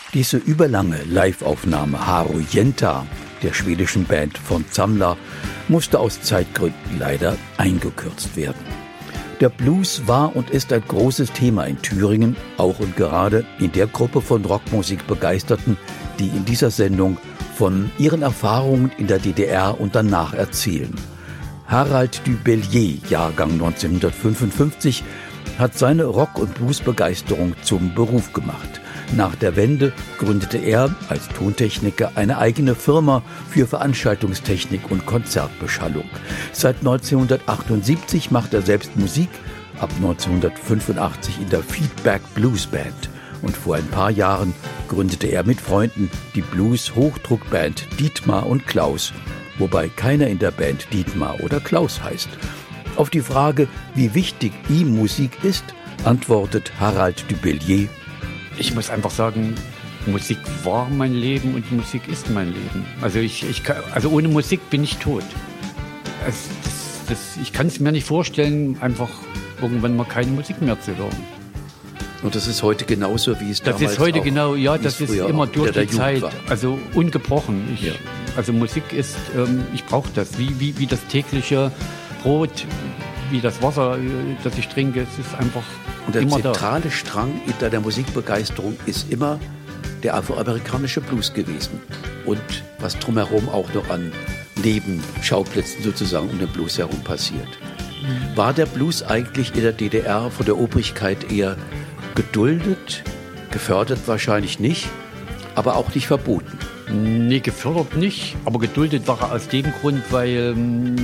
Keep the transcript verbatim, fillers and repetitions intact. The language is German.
Diese überlange Live-Aufnahme Harujenta der schwedischen Band von Samla musste aus Zeitgründen leider eingekürzt werden. Der Blues war und ist ein großes Thema in Thüringen, auch und gerade in der Gruppe von Rockmusikbegeisterten, die in dieser Sendung von ihren Erfahrungen in der D D R und danach erzählen. Harald Dubelier, Jahrgang neunzehnhundertfünfundfünfzig, hat seine Rock- und Bluesbegeisterung zum Beruf gemacht. Nach der Wende gründete er als Tontechniker eine eigene Firma für Veranstaltungstechnik und Konzertbeschallung. Seit neunzehnhundertachtundsiebzig macht er selbst Musik, ab neunzehnhundertfünfundachtzig in der Feedback Blues Band. Und vor ein paar Jahren gründete er mit Freunden die Blues-Hochdruckband Dietmar und Klaus, wobei keiner in der Band Dietmar oder Klaus heißt. Auf die Frage, wie wichtig ihm Musik ist, antwortet Harald Dubelier: Ich muss einfach sagen, Musik war mein Leben und Musik ist mein Leben. Also, ich, ich kann, also ohne Musik bin ich tot. Also das, das, ich kann es mir nicht vorstellen, einfach irgendwann mal keine Musik mehr zu hören. Und das ist heute genauso, wie es das damals ist heute auch, genau, ja, das ist immer durch die Zeit, war. Also ungebrochen. Ich, ja. Also Musik ist, ähm, ich brauche das, wie, wie, wie das tägliche Brot, wie das Wasser, das ich trinke, es ist einfach und der immer zentrale da. Strang in deiner Musikbegeisterung ist immer der afroamerikanische Blues gewesen. Und was drumherum auch noch an Nebenschauplätzen sozusagen um den Blues herum passiert. Mhm. War der Blues eigentlich in der D D R von der Obrigkeit eher geduldet, gefördert wahrscheinlich nicht, aber auch nicht verboten? Nee, gefördert nicht, aber geduldet war er aus dem Grund, weil